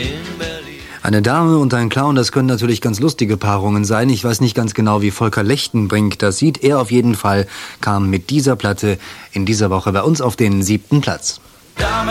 Eine Dame und ein Clown, das können natürlich ganz lustige Paarungen sein. Ich weiß nicht ganz genau, wie Volker Lechtenbrink das sieht. Er auf jeden Fall kam mit dieser Platte in dieser Woche bei uns auf den 7. Platz.